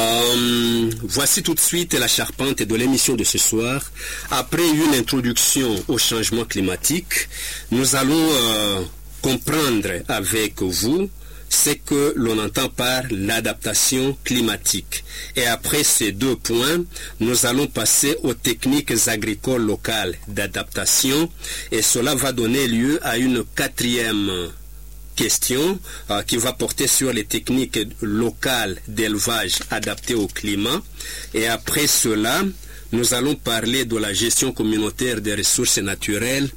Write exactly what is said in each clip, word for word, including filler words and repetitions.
Euh, voici tout de suite la charpente de l'émission de ce soir. Après une introduction au changement climatique, nous allons euh, comprendre avec vous ce que l'on entend par l'adaptation climatique. Et après ces deux points, nous allons passer aux techniques agricoles locales d'adaptation et cela va donner lieu à une quatrième question euh, qui va porter sur les techniques locales d'élevage adaptées au climat. Et après cela, nous allons parler de la gestion communautaire des ressources naturelles,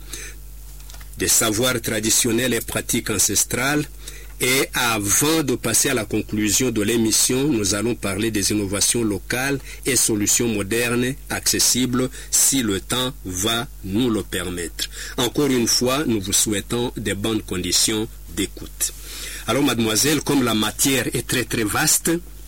des savoirs traditionnels et pratiques ancestrales. Et avant de passer à la conclusion de l'émission, nous allons parler des innovations locales et solutions modernes accessibles si le temps va nous le permettre. Encore une fois, nous vous souhaitons de bonnes conditions d'écoute. Alors mademoiselle, comme la matière est très très vaste,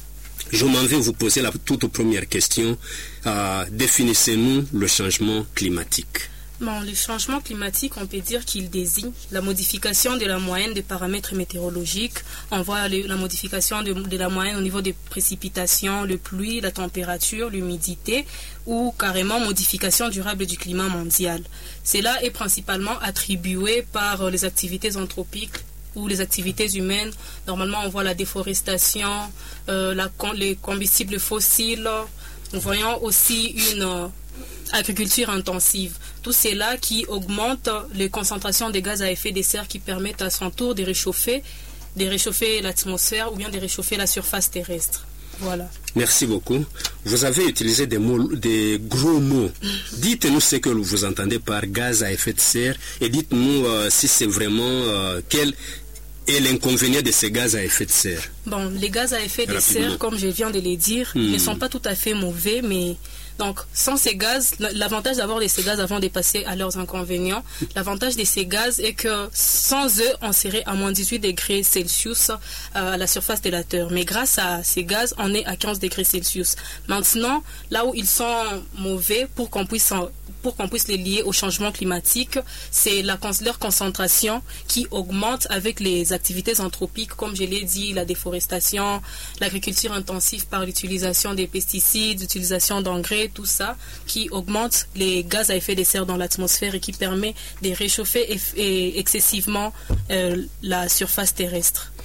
je m'en vais vous poser la toute première question. Euh, définissez-nous le changement climatique. Bon, le changement climatique, on peut dire qu'il désigne la modification de la moyenne des paramètres météorologiques. On voit le, la modification de, de la moyenne au niveau des précipitations, le pluie, la température, l'humidité ou carrément modification durable du climat mondial. Cela est principalement attribué par les activités anthropiques ou les activités humaines. Normalement, on voit la déforestation, euh, la, les combustibles fossiles. Nous voyons aussi une euh, agriculture intensive. Tout cela qui augmente les concentrations de gaz à effet de serre qui permettent à son tour de réchauffer, de réchauffer l'atmosphère ou bien de réchauffer la surface terrestre. Voilà. Merci beaucoup. Vous avez utilisé des mots, des gros mots. Dites-nous ce que vous entendez par gaz à effet de serre et dites-nous euh, si c'est vraiment euh, quel est l'inconvénient de ces gaz à effet de serre. Bon, les gaz à effet de Rapidement. serre, comme je viens de les dire, hmm. ne sont pas tout à fait mauvais, mais donc, sans ces gaz, l'avantage d'avoir de ces gaz avant de passer à leurs inconvénients, l'avantage de ces gaz est que sans eux, on serait à moins dix-huit degrés Celsius à la surface de la Terre. Mais grâce à ces gaz, on est à quinze degrés Celsius. Maintenant, là où ils sont mauvais pour qu'on puisse en pour qu'on puisse les lier au changement climatique, c'est la, leur concentration qui augmente avec les activités anthropiques, comme je l'ai dit, la déforestation, l'agriculture intensive par l'utilisation des pesticides, l'utilisation d'engrais, tout ça, qui augmente les gaz à effet de serre dans l'atmosphère et qui permet de réchauffer eff- et excessivement euh, la surface terrestre.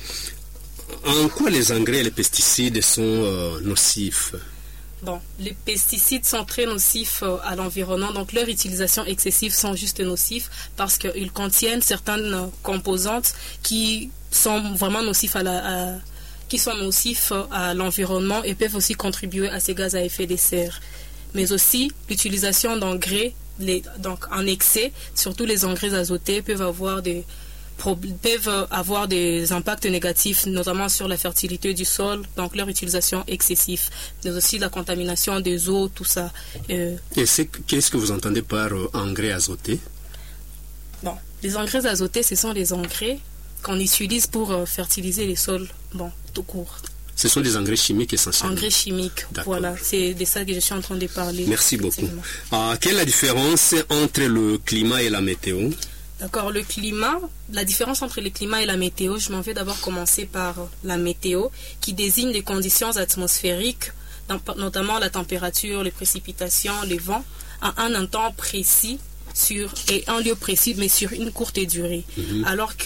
En quoi les engrais et les pesticides sont euh, nocifs ? Bon, les pesticides sont très nocifs à l'environnement, donc leur utilisation excessive sont juste nocifs parce qu'ils contiennent certaines composantes qui sont vraiment nocifs à la, à, qui sont nocifs à l'environnement et peuvent aussi contribuer à ces gaz à effet de serre. Mais aussi, l'utilisation d'engrais, les, donc en excès, surtout les engrais azotés, peuvent avoir des peuvent avoir des impacts négatifs, notamment sur la fertilité du sol, donc leur utilisation excessive, mais aussi la contamination des eaux, tout ça. Euh, Et c'est, qu'est-ce que vous entendez par euh, engrais azotés ? Bon, les engrais azotés, ce sont les engrais qu'on utilise pour euh, fertiliser les sols, bon, tout court. Ce sont des engrais chimiques essentiellement. Engrais chimiques, D'accord. Voilà, c'est de ça que je suis en train de parler. Merci beaucoup. Euh, quelle est la différence entre le climat et la météo ? D'accord, le climat, la différence entre le climat et la météo, je m'en vais d'abord commencer par la météo, qui désigne les conditions atmosphériques, notamment la température, les précipitations, les vents, à un temps précis sur, et un lieu précis, mais sur une courte durée. Mm-hmm. Alors que